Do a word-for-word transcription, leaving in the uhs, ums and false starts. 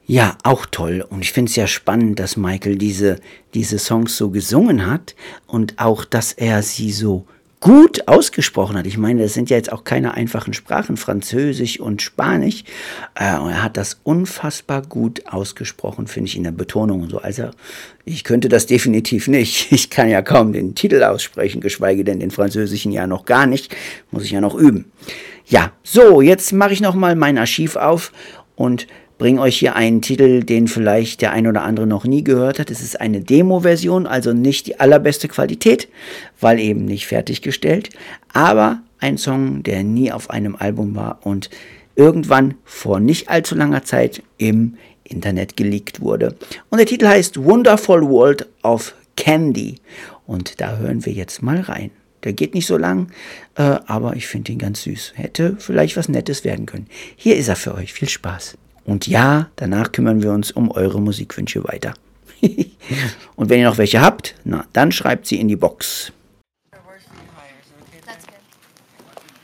Ja, auch toll. Und ich finde es ja spannend, dass Michael diese, diese Songs so gesungen hat und auch, dass er sie so gut ausgesprochen hat. Ich meine, das sind ja jetzt auch keine einfachen Sprachen, Französisch und Spanisch. Äh, und er hat das unfassbar gut ausgesprochen, finde ich, in der Betonung und so. Also ich könnte das definitiv nicht. Ich kann ja kaum den Titel aussprechen, geschweige denn den französischen ja noch gar nicht. Muss ich ja noch üben. Ja, so, jetzt mache ich nochmal mein Archiv auf und bringe euch hier einen Titel, den vielleicht der ein oder andere noch nie gehört hat. Es ist eine Demo-Version, also nicht die allerbeste Qualität, weil eben nicht fertiggestellt, aber ein Song, der nie auf einem Album war und irgendwann vor nicht allzu langer Zeit im Internet geleakt wurde. Und der Titel heißt Wonderful World of Candy und da hören wir jetzt mal rein. Der geht nicht so lang, äh, aber ich finde ihn ganz süß. Hätte vielleicht was Nettes werden können. Hier ist er für euch. Viel Spaß. Und ja, danach kümmern wir uns um eure Musikwünsche weiter. Und wenn ihr noch welche habt, na, dann schreibt sie in die Box.